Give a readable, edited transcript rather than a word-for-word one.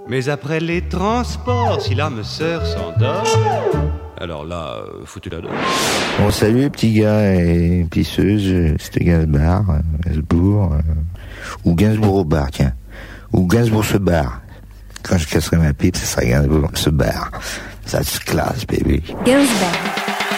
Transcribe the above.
Mais après les transports, si l'âme sœur s'endort, alors là, foutez-la dehors. Bon, salut les petits gars et pisseuses, c'était Gainsbourg, ou Gainsbourg au bar, tiens. Ou Gainsbourg se barre. Quand je casserai ma pipe, ça sera Gainsbourg se barre. Ça se classe, baby. Gainsbourg.